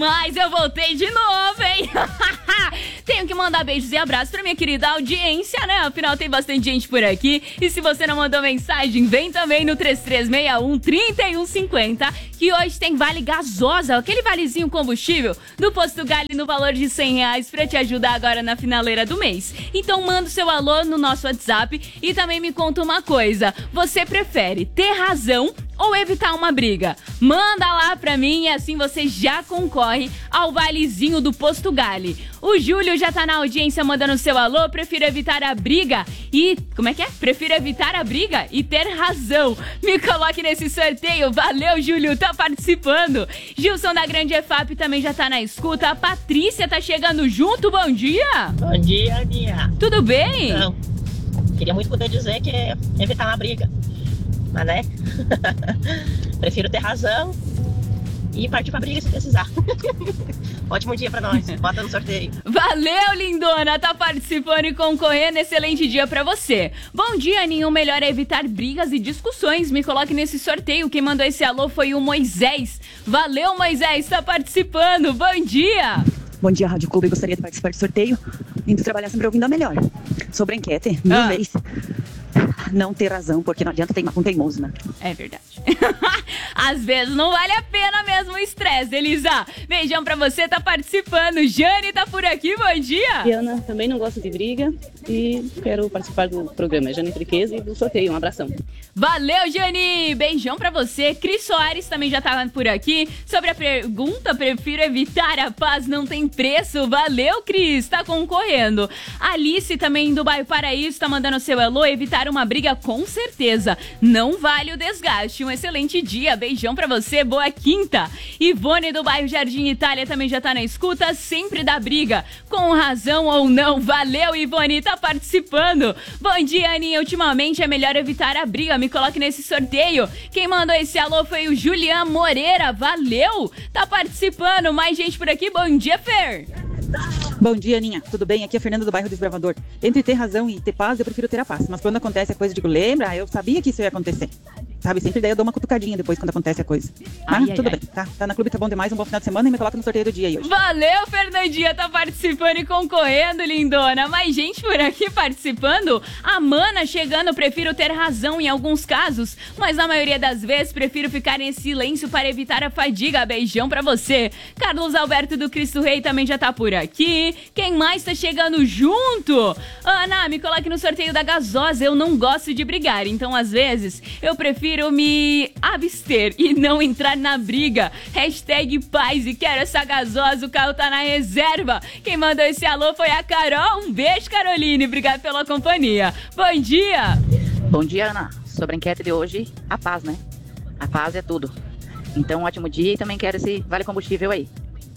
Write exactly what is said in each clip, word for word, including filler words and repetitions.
Mas eu voltei de novo, hein? Tenho que mandar beijos e abraços pra minha querida audiência, né? Afinal, tem bastante gente por aqui. E se você não mandou mensagem, vem também no três três seis um, três um cinco zero, que hoje tem Vale Gasosa, aquele valezinho combustível do Posto Gali no valor de cem reais pra te ajudar agora na finaleira do mês. Então manda o seu alô no nosso WhatsApp e também me conta uma coisa. Você prefere ter razão ou evitar uma briga? Manda lá pra mim e assim você já concorre ao valezinho do Posto Gali. O Júlio já tá na audiência mandando seu alô. Prefiro evitar a briga e... Como é que é? Prefiro evitar a briga e ter razão. Me coloque nesse sorteio. Valeu, Júlio, tá participando. Gilson da Grande E F A P também já tá na escuta. A Patrícia tá chegando junto. Bom dia. Bom dia, Aninha. Tudo bem? Não. Queria muito poder dizer que é evitar uma briga. Mas, né? Prefiro ter razão e partir pra briga se precisar. Ótimo dia pra nós. Bota no sorteio. Valeu, lindona. Tá participando e concorrendo. Excelente dia pra você. Bom dia, Aninha. O melhor é evitar brigas e discussões. Me coloque nesse sorteio. Quem mandou esse alô foi o Moisés. Valeu, Moisés. Tá participando. Bom dia. Bom dia, Rádio Clube. Gostaria de participar do sorteio. Indo trabalhar sempre ouvindo a melhor. Sobre a enquete, mil ah. vezes. Não ter razão, porque não adianta teimar com teimoso, né? É verdade. Às vezes não vale a pena mesmo o estresse, Elisa. Beijão pra você, tá participando. Jane tá por aqui, bom dia. Diana, também não gosto de briga e quero participar do programa. Jane Friqueza e do sorteio, um abração. Valeu, Jane. Beijão pra você. Cris Soares também já tá por aqui. Sobre a pergunta, prefiro evitar a paz, não tem preço. Valeu, Cris, tá concorrendo. Alice também do bairro Paraíso tá mandando seu alô. Evitar uma briga com certeza. Não vale o desgaste. Um excelente dia. Beijão pra você. Boa quinta. Ivone do bairro Jardim Itália também já tá na escuta. Sempre dá briga. Com razão ou não. Valeu, Ivone. Tá participando. Bom dia, Aninha. Ultimamente é melhor evitar a briga. Me coloque nesse sorteio. Quem mandou esse alô foi o Julian Moreira. Valeu. Tá participando. Mais gente por aqui. Bom dia, Fer. Bom dia, Aninha. Tudo bem? Aqui é a Fernanda do bairro Desbravador. Entre ter razão e ter paz, eu prefiro ter a paz. Mas quando acontece a coisa, eu digo, lembra? Eu sabia que isso ia acontecer. Sabe, sempre daí eu dou uma cutucadinha depois quando acontece a coisa. Ah, ai, tudo ai, bem, tá? Tá na Clube, tá bom demais, um bom final de semana e me coloca no sorteio do dia aí hoje. Valeu, Fernandinha, tá participando e concorrendo, lindona. Mais gente por aqui participando. A Mana chegando, prefiro ter razão em alguns casos, mas na maioria das vezes prefiro ficar em silêncio para evitar a fadiga. Beijão pra você. Carlos Alberto do Cristo Rei também já tá por aqui. Quem mais tá chegando junto? Ana, me coloque no sorteio da gasosa. Eu não gosto de brigar, então às vezes eu prefiro me abster e não entrar na briga. Hashtag paz e quero essa gasosa, o carro tá na reserva. Quem mandou esse alô foi a Carol. Um beijo, Caroline, obrigado pela companhia. Bom dia. Bom dia, Ana. Sobre a enquete de hoje, a paz, né? A paz é tudo. Então, um ótimo dia e também quero esse vale combustível aí.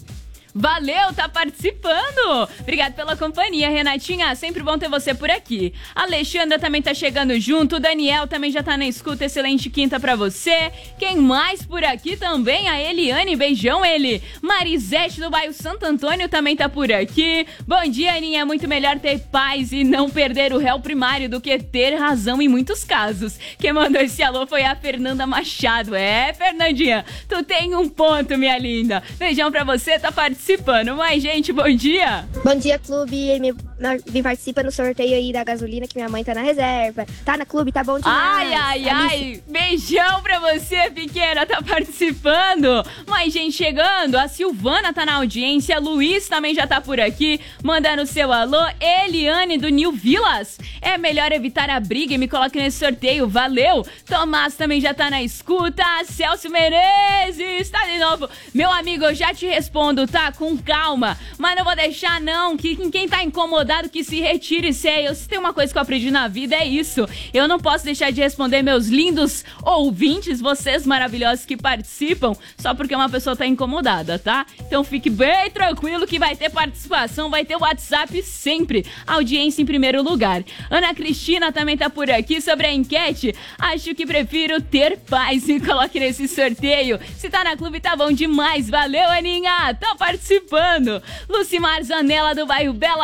Valeu, tá participando. Obrigado pela companhia, Renatinha. Sempre bom ter você por aqui. A Alexandra também tá chegando junto. O Daniel também já tá na escuta. Excelente quinta pra você. Quem mais por aqui também? A Eliane. Beijão, ele. Marisete do bairro Santo Antônio também tá por aqui. Bom dia, Aninha. É muito melhor ter paz e não perder o réu primário do que ter razão em muitos casos. Quem mandou esse alô foi a Fernanda Machado. É, Fernandinha, tu tem um ponto, minha linda. Beijão pra você, tá participando. Participando. Mais gente, bom dia. Bom dia, clube. Me, me participa no sorteio aí da gasolina que minha mãe tá na reserva. Tá na clube, tá bom demais. Ai, ai, ai. Beijão pra você, pequena. Tá participando. Mais gente chegando. A Silvana tá na audiência. Luiz também já tá por aqui, mandando seu alô. Eliane do New Vilas. É melhor evitar a briga e me coloque nesse sorteio. Valeu. Tomás também já tá na escuta. Celso Menezes tá de novo. Meu amigo, eu já te respondo, tá? Com calma, mas não vou deixar não, que quem tá incomodado que se retire, sei. Se tem uma coisa que eu aprendi na vida é isso, eu não posso deixar de responder meus lindos ouvintes, vocês maravilhosos que participam, só porque uma pessoa tá incomodada, tá? Então fique bem tranquilo que vai ter participação, vai ter WhatsApp sempre, audiência em primeiro lugar. Ana Cristina também tá por aqui. Sobre a enquete, acho que prefiro ter paz. Me coloque nesse sorteio, se tá na clube tá bom demais. Valeu, Aninha, tá participando. Lucimar Zanella do bairro Bela Vista também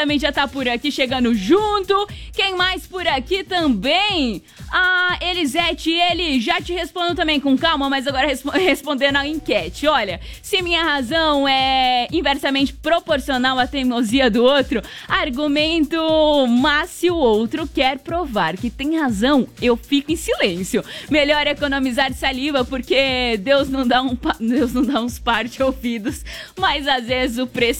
também já tá por aqui, chegando junto. Quem mais por aqui também? A Elisete, ele já te respondo também com calma, mas agora resp- respondendo a enquete. Olha, se minha razão é inversamente proporcional à teimosia do outro, argumento, mas se o outro quer provar que tem razão, eu fico em silêncio. Melhor economizar saliva, porque Deus não dá, um pa- Deus não dá uns par de ouvidos, mas às vezes o preço